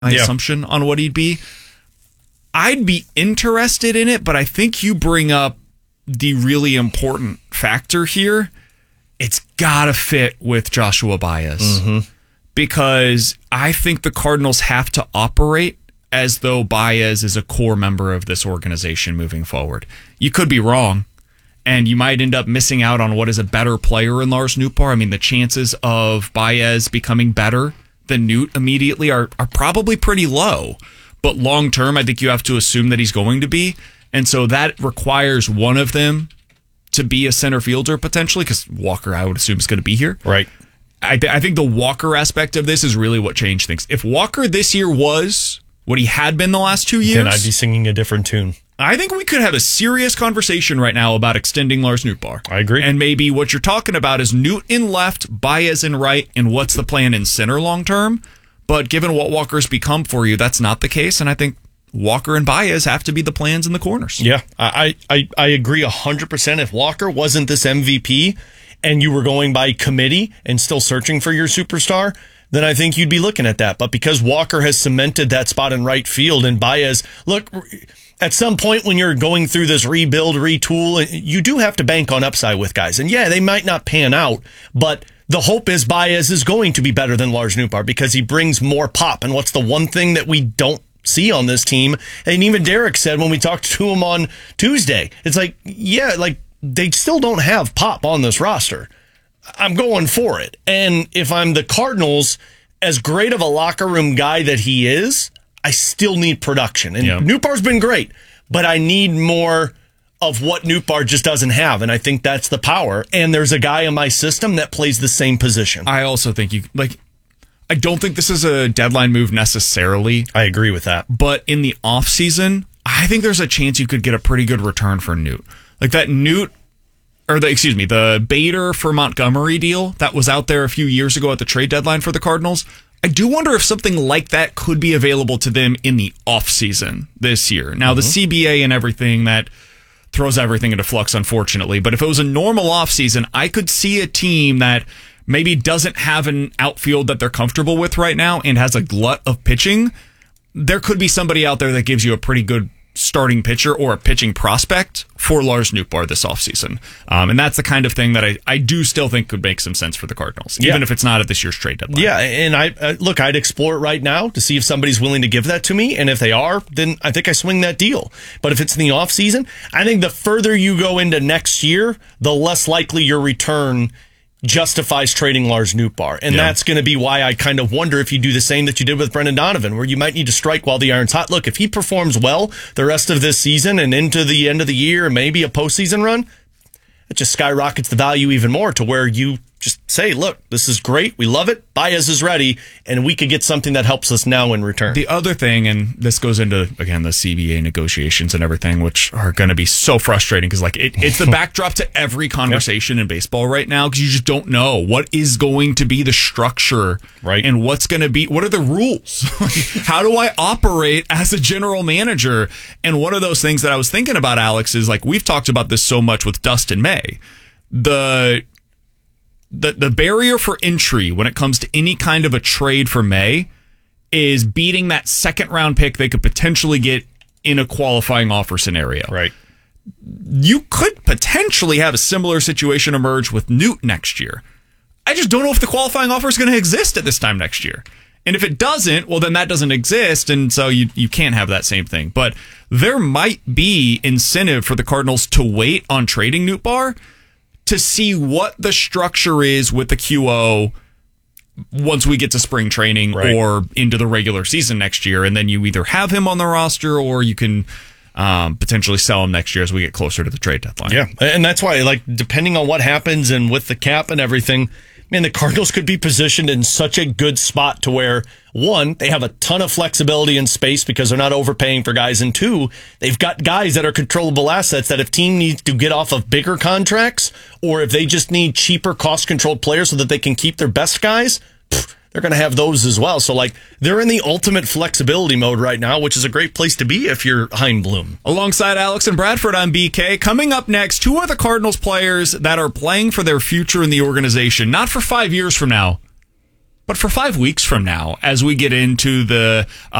my assumption on what he'd be. I'd be interested in it, but I think you bring up the really important factor here. It's got to fit with Joshua Baez because I think the Cardinals have to operate as though Baez is a core member of this organization moving forward. You could be wrong, and you might end up missing out on what is a better player in Lars Nootbaar. I mean, the chances of Baez becoming better than Newt immediately are probably pretty low. But long term, I think you have to assume that he's going to be. And so that requires one of them to be a center fielder potentially, because Walker, I would assume, is going to be here. Right. I think the Walker aspect of this is really what changed things. If Walker this year was what he had been the last 2 years, then I'd be singing a different tune. I think we could have a serious conversation right now about extending Lars Nootbaar. I agree. And maybe what you're talking about is Newt in left, Baez in right, and what's the plan in center long term. But given what Walker's become for you, that's not the case. And I think Walker and Baez have to be the plans in the corners. Yeah, I agree 100%. If Walker wasn't this MVP and you were going by committee and still searching for your superstar, then I think you'd be looking at that. But because Walker has cemented that spot in right field and Baez, look, at some point when you're going through this rebuild, retool, you do have to bank on upside with guys. And yeah, they might not pan out, but the hope is Baez is going to be better than Lars Nootbaar because he brings more pop. And what's the one thing that we don't see on this team? And even Derek said when we talked to him on Tuesday, it's like, yeah, like they still don't have pop on this roster. I'm going for it. And if I'm the Cardinals, as great of a locker room guy that he is, I still need production. And Nootbaar's been great, but I need more of what Nootbaar just doesn't have. And I think that's the power. And there's a guy in my system that plays the same position. I also think I don't think this is a deadline move necessarily. I agree with that. But in the offseason, I think there's a chance you could get a pretty good return for Newt. Like that the Bader for Montgomery deal that was out there a few years ago at the trade deadline for the Cardinals. I do wonder if something like that could be available to them in the offseason this year. Now, the CBA and everything, that throws everything into flux, unfortunately. But if it was a normal offseason, I could see a team that maybe doesn't have an outfield that they're comfortable with right now and has a glut of pitching. There could be somebody out there that gives you a pretty good starting pitcher or a pitching prospect for Lars Nootbaar this offseason. And that's the kind of thing that I do still think could make some sense for the Cardinals, even if it's not at this year's trade deadline. Yeah, and I'd explore it right now to see if somebody's willing to give that to me. And if they are, then I think I swing that deal. But if it's in the offseason, I think the further you go into next year, the less likely your return justifies trading Lars Nootbaar. And that's going to be why I kind of wonder if you do the same that you did with Brendan Donovan, where you might need to strike while the iron's hot. Look, if he performs well the rest of this season and into the end of the year and maybe a postseason run, it just skyrockets the value even more to where you just say, look, this is great. We love it. Baez is ready. And we could get something that helps us now in return. The other thing, and this goes into, again, the CBA negotiations and everything, which are going to be so frustrating because it's the backdrop to every conversation in baseball right now because you just don't know what is going to be the structure and what are the rules? How do I operate as a general manager? And one of those things that I was thinking about, Alex, is like we've talked about this so much with Dustin May. The barrier for entry when it comes to any kind of a trade for May is beating that second round pick they could potentially get in a qualifying offer scenario. Right. You could potentially have a similar situation emerge with Newt next year. I just don't know if the qualifying offer is going to exist at this time next year. And if it doesn't, well, then that doesn't exist, and so you can't have that same thing. But there might be incentive for the Cardinals to wait on trading Nootbaar to see what the structure is with the QO once we get to spring training or into the regular season next year. And then you either have him on the roster or you can potentially sell him next year as we get closer to the trade deadline. Yeah, and that's why, like, depending on what happens and with the cap and everything, man, the Cardinals could be positioned in such a good spot to where, one, they have a ton of flexibility and space because they're not overpaying for guys, and two, they've got guys that are controllable assets that if team needs to get off of bigger contracts or if they just need cheaper cost-controlled players so that they can keep their best guys, they're going to have those as well. So, like, they're in the ultimate flexibility mode right now, which is a great place to be if you're Hein Bloom. Alongside Alex and Bradford, I'm BK. Coming up next, two other Cardinals players that are playing for their future in the organization, not for 5 years from now, But for 5 weeks from now, as we get into the